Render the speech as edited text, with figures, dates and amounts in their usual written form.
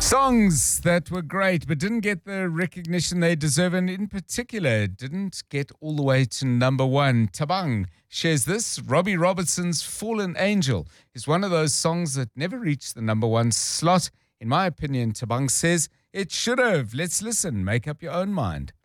Songs that were great but didn't get the recognition they deserve, and in particular didn't get all the way to number one. Tabang shares this. Robbie Robertson's Fallen Angel is one of those songs that never reached the number one slot. In my opinion, Tabang says it should have. Let's listen. Make up your own mind.